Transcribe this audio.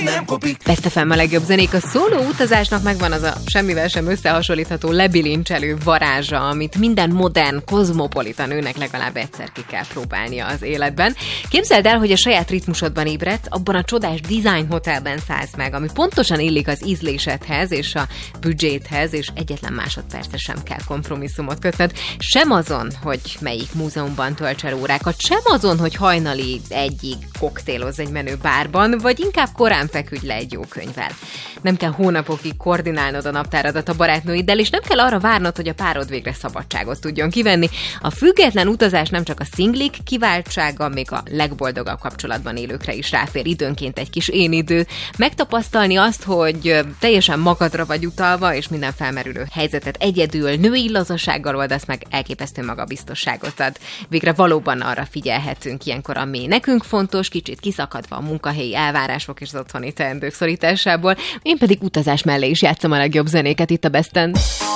Best FM a legjobb zenék. A szóló utazásnak megvan az a semmivel sem összehasonlítható lebilincselő varázsa, amit minden modern, kozmopolita nőnek legalább egyszer ki kell próbálnia az életben. Képzeld el, hogy a saját ritmusodban ébredsz, abban a csodás design hotelben szállsz meg, ami pontosan illik az ízlésedhez és a büdzséthez, és egyetlen másodpercre sem kell kompromisszumot kötned. Sem azon, hogy melyik múzeumban tölts el órákat, sem azon, hogy hajnali egyig koktélozz egy menő bárban, vagy inkább korán feküdj le egy jó könyvvel. Nem kell hónapokig koordinálnod a naptáradat a barátnőiddel, és nem kell arra várnod, hogy a párod végre szabadságot tudjon kivenni. A független utazás nem csak a szinglik kiváltsága, még a legboldogabb kapcsolatban élőkre is ráfér időnként egy kis énidő. Megtapasztalni azt, hogy teljesen magadra vagy utalva, és minden felmerülő helyzetet egyedül, női lazasággal oldasz meg, elképesztő magabiztosságot ad. Végre valóban arra figyelhetünk ilyenkor, ami nekünk fontos, kicsit kiszakadva a munkahelyi elvárások és az otthoni teendők szorításából. Én pedig utazás mellé is játszom a legjobb zenéket itt a Besten.